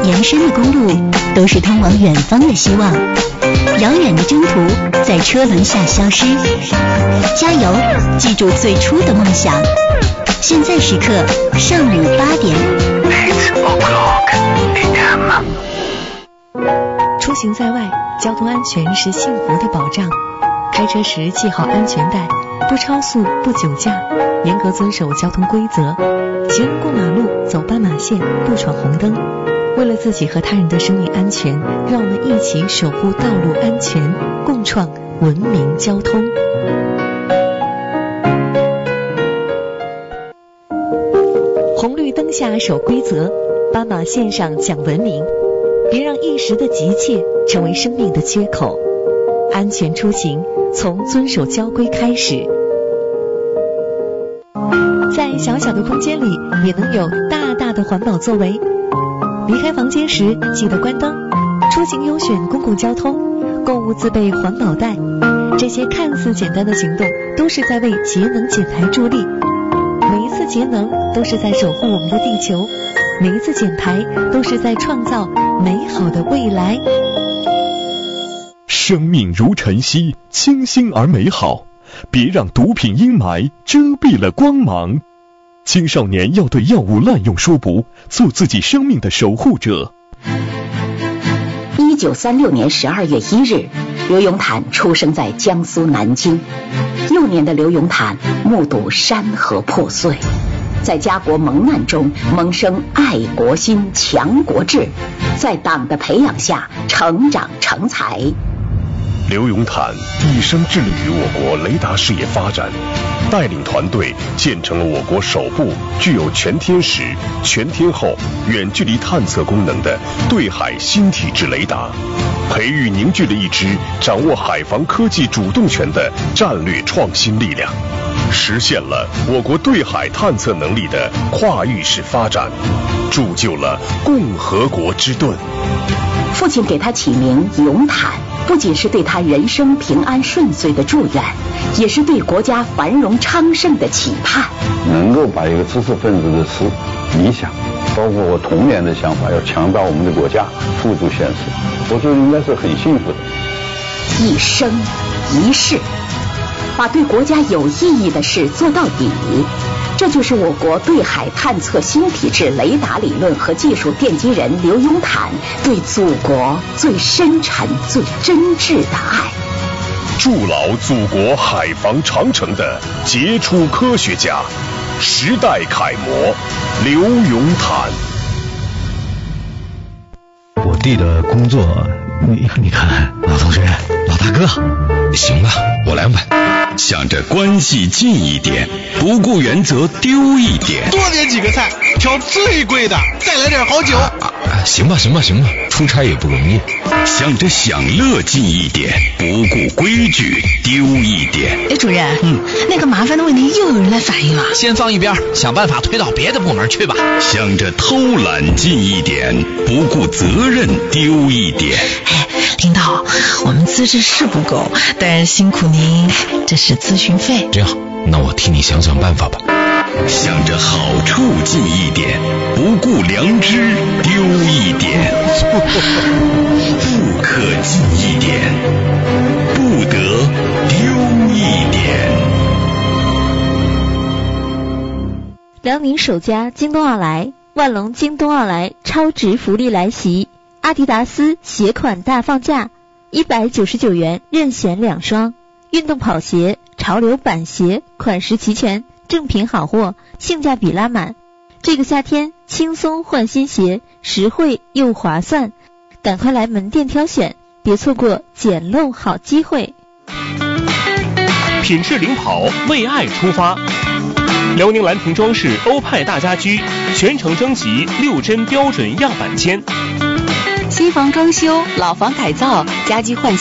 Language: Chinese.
延伸的公路都是通往远方的希望，遥远的征途在车轮下消失。加油，记住最初的梦想。现在时刻上午8点。 出行在外，交通安全是幸福的保障。开车时系好安全带，不超速，不酒驾，严格遵守交通规则。行人过马路走斑马线，不闯红灯。为了自己和他人的生命安全，让我们一起守护道路安全，共创文明交通。红绿灯下守规则，斑马线上讲文明，别让一时的急切成为生命的缺口。安全出行从遵守交规开始。在小小的空间里也能有大大的环保作为。离开房间时记得关灯，出行优选公共交通，购物自备环保袋。这些看似简单的行动都是在为节能减排助力。每一次节能都是在守护我们的地球，每一次减排都是在创造美好的未来。 生命如晨曦，清新而美好，别让毒品阴霾遮蔽了光芒。青少年要对药物滥用说不，做自己生命的守护者。 1936年12月1日，刘永坦出生在江苏南京。幼年的刘永坦目睹山河破碎，在家国蒙难中萌生爱国心、强国志，在党的培养下成长成才。 刘永坦一生致力于我国雷达事业发展，带领团队建成了我国首部具有全天时、全天候远距离探测功能的对海新体制雷达，培育凝聚了一支掌握海防科技主动权的战略创新力量，实现了我国对海探测能力的跨域式发展，铸就了共和国之盾。 父亲给他起名永坦，不仅是对他人生平安顺遂的祝愿，也是对国家繁荣昌盛的期盼。 能够把一个知识分子的理想，包括我童年的想法，要强大我们的国家，付诸现实，我觉得应该是很幸福的。 一生一世，把对国家有意义的事做到底，这就是我国对海探测新体制雷达理论和技术奠基人刘永坦对祖国最深沉、最真挚的爱。 筑牢祖国海防长城的杰出科学家，时代楷模刘永坦。 我弟的工作，你看，老同学，老大哥， 行了，我200。想着关系近一点，不顾原则丢一点， 多点几个菜，挑最贵的，再来点好酒。 行吧，出差也不容易。向着享乐近一点，不顾规矩丢一点。 哎，主任，那个麻烦的问题又有人来反映了， 先放一边，想办法推到别的部门去吧。 向着偷懒近一点，不顾责任丢一点。 哎，领导，我们资质是不够，但辛苦您，这是咨询费。 这样，那我替你想想办法吧。向着好处近一点，不顾良知丢一点。不可近一点，不得丢一点。 辽宁首家京东奥莱，万隆京东奥莱超值福利来袭，阿迪达斯鞋款大放价，199元任选2双，运动跑鞋、潮流板鞋款式齐全，正品好货，性价比拉满。这个夏天轻松换新鞋，实惠又划算，赶快来门店挑选，别错过捡漏好机会。 品质领跑，为爱出发。辽宁兰亭装饰欧派大家居全程征集6针标准样板间。 新房装修、老房改造、家居换